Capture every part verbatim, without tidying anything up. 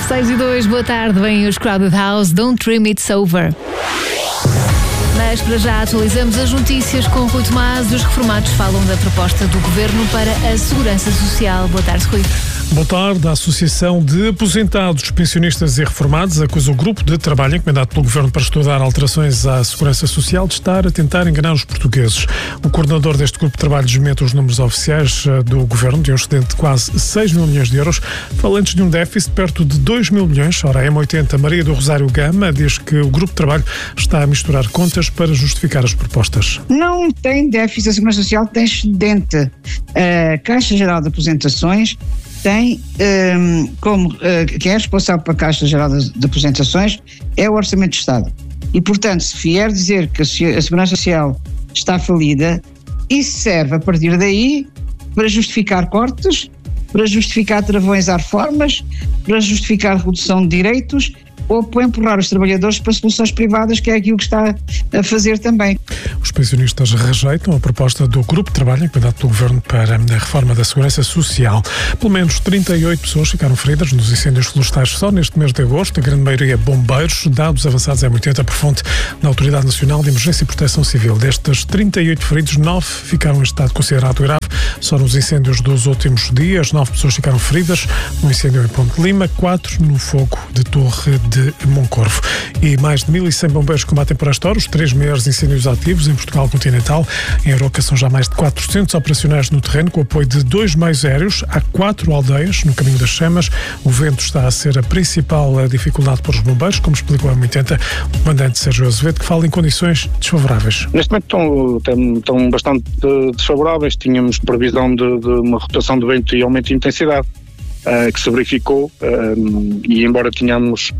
seis e dois, boa tarde, vem os Crowded House, Don't Dream It's Over. Mas para já atualizamos as notícias com Rui Tomás. Os reformados falam da proposta do Governo para a Segurança Social. Boa tarde, Rui. Boa tarde. A Associação de Aposentados, Pensionistas e Reformados acusa o grupo de trabalho encomendado pelo Governo para estudar alterações à Segurança Social de estar a tentar enganar os portugueses. O coordenador deste grupo de trabalho desmente os números oficiais do Governo de um excedente de quase seis mil milhões de euros, falantes de um déficit perto de dois mil milhões. Ora, a M oitenta, Maria do Rosário Gama, diz que o grupo de trabalho está a misturar contas para justificar as propostas. Não tem déficit, a Segurança Social tem excedente. A Caixa Geral de Aposentações tem, um, como uh, quem é responsável pela Caixa Geral de, de Aposentações é o Orçamento de Estado. E, portanto, se vier dizer que a, a Segurança Social está falida, isso serve a partir daí para justificar cortes, para justificar travões a reformas, para justificar redução de direitos ou para empurrar os trabalhadores para soluções privadas, que é aquilo que está a fazer também. Os pensionistas rejeitam a proposta do grupo de trabalho encomendado pelo Governo para a reforma da Segurança Social. Pelo menos trinta e oito pessoas ficaram feridas nos incêndios florestais só neste mês de agosto, a grande maioria bombeiros, dados avançados M oitenta por fonte da Autoridade Nacional de Emergência e Proteção Civil. Destes trinta e oito feridos, nove ficaram em estado considerado grave. Só nos incêndios dos últimos dias, nove pessoas ficaram feridas no incêndio em Ponte de Lima, quatro no fogo de Torre de Moncorvo. E mais de mil e cem bombeiros combatem por esta hora os três maiores incêndios ativos em Portugal continental. Em Aroca são já mais de quatrocentos operacionais no terreno, com o apoio de dois meios aéreos. Há quatro aldeias no caminho das chamas. O vento está a ser a principal dificuldade para os bombeiros, como explicou a M oitenta o comandante Sérgio Azevedo, que fala em condições desfavoráveis. Neste momento estão, estão bastante desfavoráveis. Tínhamos previsão de, de uma rotação de vento e aumento de intensidade, uh, que se verificou, uh, e embora tenhamos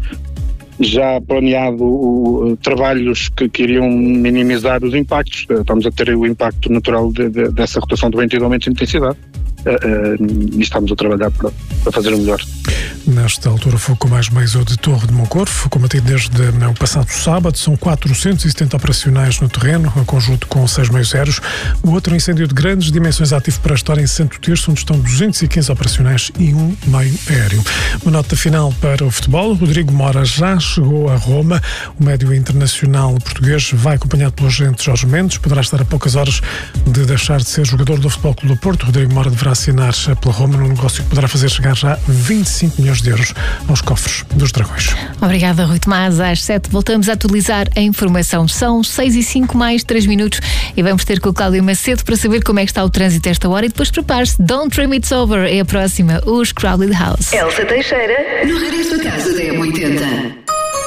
já planeado uh, trabalhos que, que iriam minimizar os impactos, uh, estamos a ter o impacto natural de, de, dessa rotação de vento e do aumento de intensidade, uh, uh, e estamos a trabalhar para, para fazer o melhor. Nesta altura, foi com mais meios de Torre de Moncorvo, foi combatido desde o passado sábado. São quatrocentos e setenta operacionais no terreno, em conjunto com seis meios aéreos. O outro incêndio de grandes dimensões ativo para a história em Santo Tirso, onde estão duzentos e quinze operacionais e um meio aéreo. Uma nota final para o futebol. Rodrigo Mora já chegou a Roma. O médio internacional português vai acompanhado pelo agente Jorge Mendes. Poderá estar a poucas horas de deixar de ser jogador do Futebol Clube do Porto. Rodrigo Mora deverá assinar pela Roma num negócio que poderá fazer chegar já vinte e cinco milhões de euros aos cofres dos Dragões. Obrigada, Rui Tomás. Às sete voltamos a atualizar a informação. São seis e cinco mais três minutos e vamos ter com o Cláudio Macedo para saber como é que está o trânsito esta hora, e depois prepare-se. Don't Dream It's Over é a próxima, os Crowded House. Elsa Teixeira, no regresso a casa da M oitenta.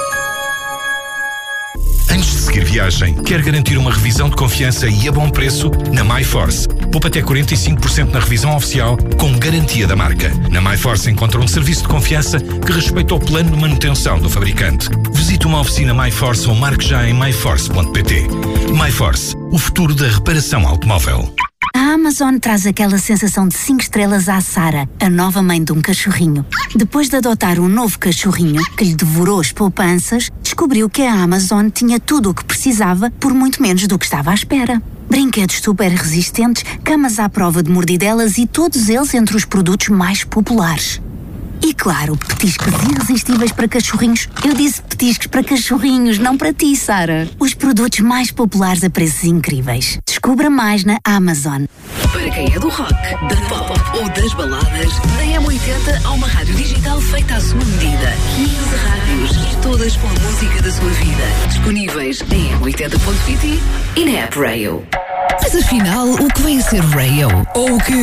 Antes de seguir viagem, quer garantir uma revisão de confiança e a bom preço? Na MyForce. Poupa até quarenta e cinco por cento na revisão oficial, com garantia da marca. Na MyForce encontra um serviço de confiança que respeita o plano de manutenção do fabricante. Visite uma oficina MyForce ou marque já em my force ponto p t. MyForce, o futuro da reparação automóvel. A Amazon traz aquela sensação de cinco estrelas à Sara, a nova mãe de um cachorrinho. Depois de adotar um novo cachorrinho que lhe devorou as poupanças, descobriu que a Amazon tinha tudo o que precisava por muito menos do que estava à espera. Brinquedos super resistentes, camas à prova de mordidelas e todos eles entre os produtos mais populares. E claro, petiscos irresistíveis para cachorrinhos. Eu disse petiscos para cachorrinhos, não para ti, Sara. Os produtos mais populares a preços incríveis. Descubra mais na Amazon. Para quem é do rock, da pop ou das baladas, na M oitenta há uma rádio digital feita à sua medida. quinze rádios e todas com a música da sua vida. Disponíveis em m oitenta ponto p t e na app Rayo. Mas afinal, o que vem a ser Rayo? Ou o que